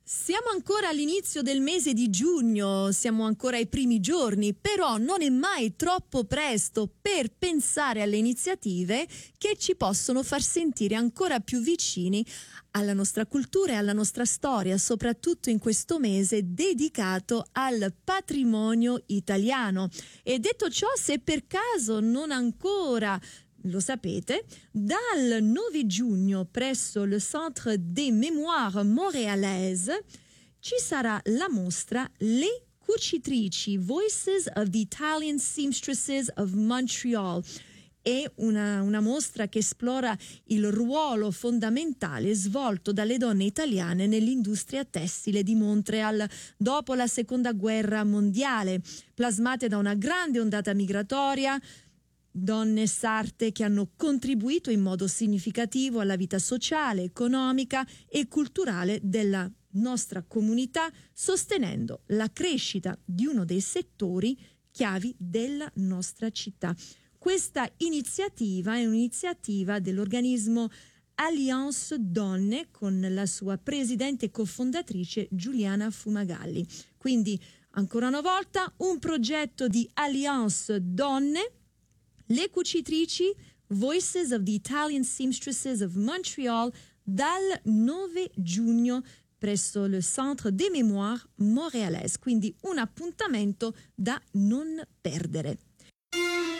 Siamo ancora all'inizio del mese di giugno, siamo ancora ai primi giorni, però non è mai troppo presto per pensare alle iniziative che ci possono far sentire ancora più vicini alla nostra cultura e alla nostra storia, soprattutto in questo mese dedicato al patrimonio italiano. E detto ciò, se per caso non ancora lo sapete, dal 9 giugno presso le Centre des Mémoires Montréalaises ci sarà la mostra Le Cucitrici, Voices of the Italian Seamstresses of Montreal. È una mostra che esplora il ruolo fondamentale svolto dalle donne italiane nell'industria tessile di Montreal dopo la Seconda Guerra Mondiale, plasmate da una grande ondata migratoria, donne sarte che hanno contribuito in modo significativo alla vita sociale, economica e culturale della nostra comunità, sostenendo la crescita di uno dei settori chiavi della nostra città. Questa iniziativa è un'iniziativa dell'organismo Alliance Donne con la sua presidente e cofondatrice Giuliana Fumagalli. Quindi, ancora una volta, un progetto di Alliance Donne, Le Cucitrici, Voices of the Italian Seamstresses of Montreal, dal 9 giugno presso le Centre des Mémoires Montréalaises. Quindi un appuntamento da non perdere.